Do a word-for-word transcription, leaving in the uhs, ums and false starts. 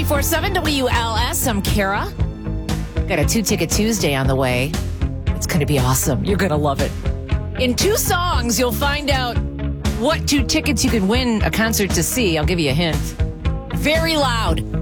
ninety-four point seven W L S. I'm Kara. Got a two-ticket Tuesday on the way. It's going to be awesome. You're going to love it. In two songs, you'll find out what two tickets you can win a concert to see. I'll give you a hint. Very loud.